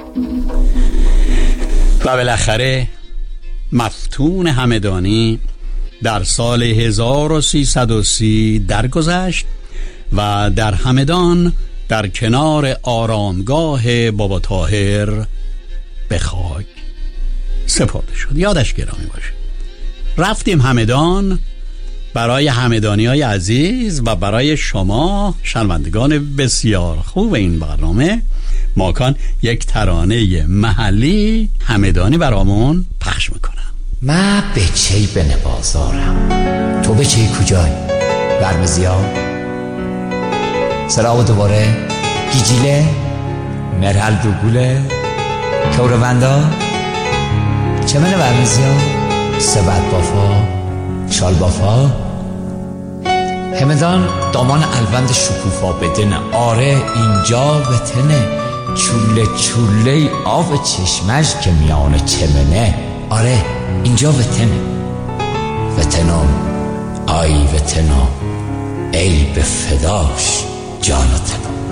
و بالاخره مفتون همدانی در سال 1330 درگذشت و در همدان در کنار آرامگاه بابا طاهر به خاک سپرده شد. یادش گرامی باشه. رفتیم همدان برای همدانی‌های عزیز و برای شما شنوندگان بسیار خوب این برنامه ماکان یک ترانه محلی همدانی برامون پخش میکنن. ما به چی به نبازارم، تو به چی کجای برمزیان سراغ دوباره گیجیله مرحل دوگوله کوروندا چمن برمزیان سبت بافا شال بافا همدان دامان الوند شکوفا بدنه. آره اینجا وطنه، چوله چوله آب چشمش که میان چمنه. آره اینجا وطنه، وطنم آی وطنم ای به فداش جانتنم.